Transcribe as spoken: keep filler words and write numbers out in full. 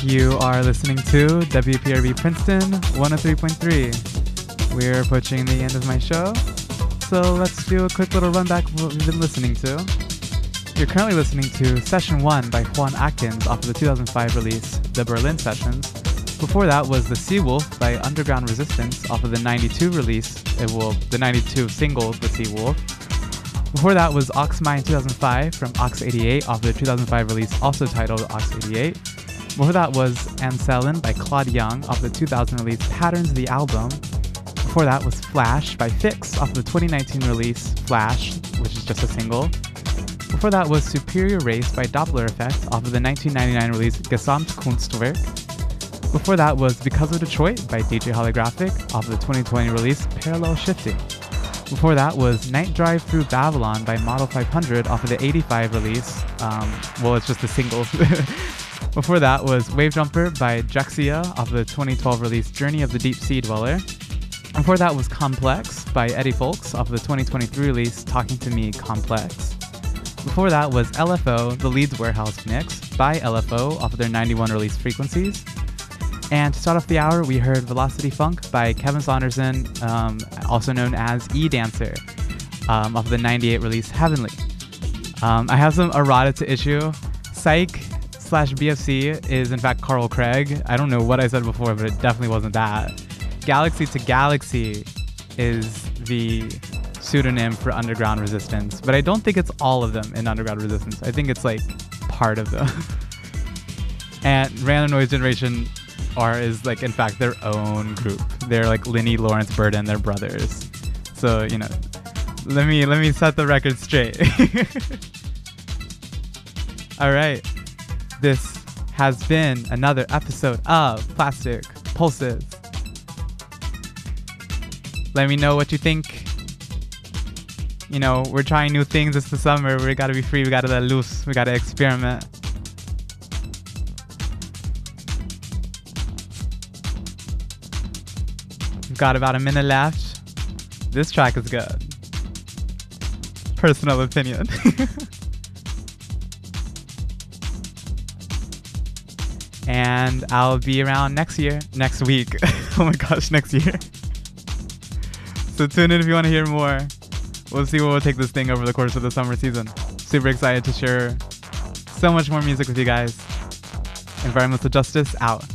You are listening to W P R B Princeton one oh three point three. We're approaching the end of my show, so let's do a quick little run back of what we've been listening to. You're currently listening to Session one by Juan Atkins off of the two thousand five release, The Berlin Sessions. Before that was The Seawolf by Underground Resistance off of the ninety-two release, uh, well, the ninety-two single, The Seawolf. Before that was Oxmine two thousand five from Ox eighty-eight off of the two thousand five release, also titled Ox eighty-eight. Before that was Anselin by Claude Young off the two thousand release Patterns, the album. Before that was Flash by Fix off the twenty nineteen release Flash, which is just a single. Before that was Superior Race by Doppler Effect off of the nineteen ninety-nine release Gesamtkunstwerk. Before that was Because of Detroit by D J Holographic off of the twenty twenty release Parallel Shifting. Before that was Night Drive Through Babylon by Model five hundred off of the eighty-five release. Um, well, it's just a single. Before that was Wave Jumper by Jaxia off of the twenty twelve release Journey of the Deep Sea Dweller. Before that was Complex by Eddie Fowlkes off of the twenty twenty-three release Talking to Me Complex. Before that was L F O, the Leeds Warehouse mix by L F O off of their ninety-one release Frequencies. And to start off the hour, we heard Velocity Funk by Kevin Saunderson, um, also known as E-Dancer, um, off of the ninety-eight release Heavenly. Um, I have some errata to issue. Psych slash B F C is in fact Carl Craig. I don't know what I said before, but it definitely wasn't that. Galaxy to Galaxy is the pseudonym for Underground Resistance, but I don't think it's all of them in Underground Resistance. I think it's like part of them. And Random Noise Generation are is like in fact their own group. They're like Linny, Lawrence Burden, they're brothers. So, you know, let me let me set the record straight. All right. This has been another episode of Plastic Pulses. Let me know what you think. You know, we're trying new things. It's the summer. We gotta be free. We gotta let loose. We gotta experiment. We've got about a minute left. This track is good. Personal opinion. And I'll be around next year, next week. Oh my gosh, next year. So tune in if you want to hear more. We'll see where we'll take this thing over the course of the summer season. Super excited to share so much more music with you guys. Environmental Justice out.